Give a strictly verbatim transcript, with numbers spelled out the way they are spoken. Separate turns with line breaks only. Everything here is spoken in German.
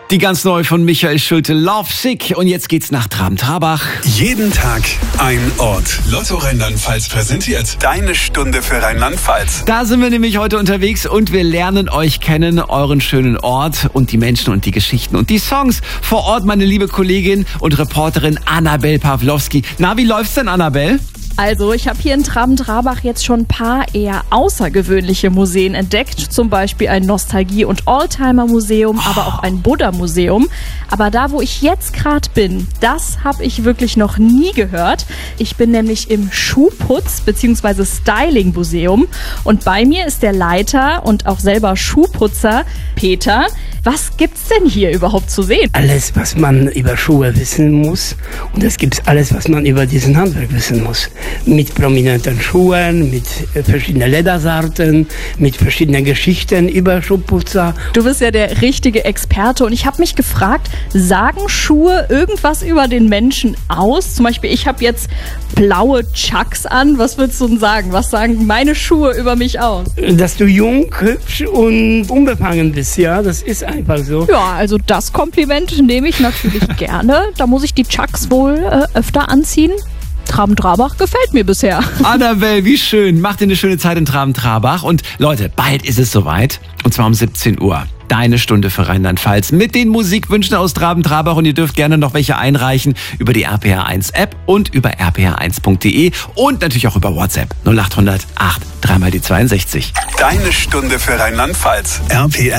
Die ganz neu von Michael Schulte, Love Sick. Und jetzt geht's nach Traben-Trabach.
Jeden Tag ein Ort. Lotto Rheinland-Pfalz präsentiert deine Stunde für Rheinland-Pfalz.
Da sind wir nämlich heute unterwegs und wir lernen euch kennen, euren schönen Ort und die Menschen und die Geschichten und die Songs. Vor Ort meine liebe Kollegin und Reporterin Annabel Pawlowski. Na, wie läuft's denn, Annabel?
Also, ich habe hier in Traben-Trabach jetzt schon ein paar eher außergewöhnliche Museen entdeckt. Zum Beispiel ein Nostalgie- und Oldtimer-Museum, oh. aber auch ein Buddha-Museum. Aber da, wo ich jetzt gerade bin, das habe ich wirklich noch nie gehört. Ich bin nämlich im Schuhputz- bzw. Styling-Museum. Und bei mir ist der Leiter und auch selber Schuhputzer, Peter. Was gibt's denn hier überhaupt zu sehen?
Alles, was man über Schuhe wissen muss. Und es gibt alles, was man über diesen Handwerk wissen muss. Mit prominenten Schuhen, mit verschiedenen Ledersorten, mit verschiedenen Geschichten über Schuhputzer.
Du bist ja der richtige Experte und ich habe mich gefragt, sagen Schuhe irgendwas über den Menschen aus? Zum Beispiel, ich habe jetzt blaue Chucks an. Was würdest du denn sagen? Was sagen meine Schuhe über mich aus?
Dass du jung, hübsch und unbefangen bist, ja, das ist einfach so.
Ja, also das Kompliment nehme ich natürlich gerne. Da muss ich die Chucks wohl äh, öfter anziehen. Traben-Trabach gefällt mir bisher.
Annabel, wie schön. Macht dir eine schöne Zeit in Traben-Trabach. Und Leute, bald ist es soweit. Und zwar um siebzehn Uhr. Deine Stunde für Rheinland-Pfalz mit den Musikwünschen aus Traben-Trabach. Und ihr dürft gerne noch welche einreichen über die R P R eins App und über r p r eins punkt d e und natürlich auch über WhatsApp null acht hundert acht drei mal die zweiundsechzig.
Deine Stunde für Rheinland-Pfalz. R P R